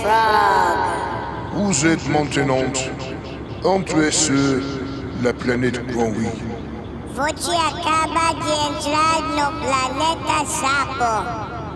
Frog. Vous êtes maintenant entré sur la planète Granwy. Você acaba de entrar no planeta Sapo.